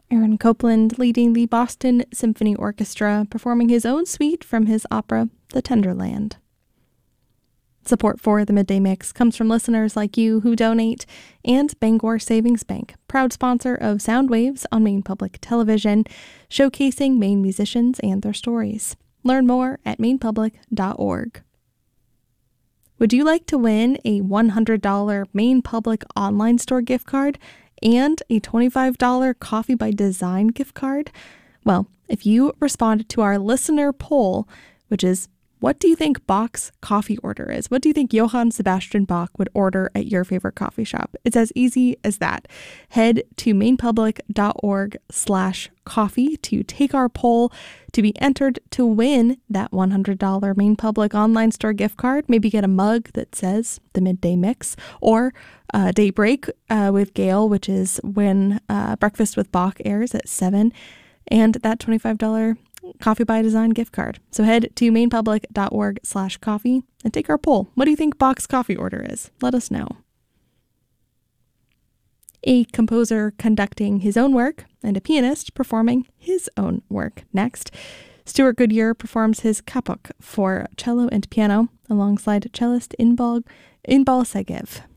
Aaron Copland leading the Boston Symphony Orchestra, performing his own suite from his opera, The Tenderland. Support for the Midday Mix comes from listeners like you who donate, and Bangor Savings Bank, proud sponsor of Sound Waves on Maine Public Television, showcasing Maine musicians and their stories. Learn more at mainepublic.org. Would you like to win a $100 Maine Public online store gift card and a $25 Coffee by Design gift card? Well, if you responded to our listener poll, which is, what do you think Bach's coffee order is? What do you think Johann Sebastian Bach would order at your favorite coffee shop? It's as easy as that. Head to mainepublic.org/coffee to take our poll to be entered to win that $100 Maine Public online store gift card. Maybe get a mug that says the Midday Mix, or Daybreak with Gail, which is when Breakfast with Bach airs at 7, and that $25 Coffee by Design gift card. So head to mainepublic.org/coffee and take our poll. What do you think Bach's coffee order is? Let us know. A composer conducting his own work and a pianist performing his own work. Next, Stuart Goodyear performs his Kapok for cello and piano alongside cellist Inbal Segev.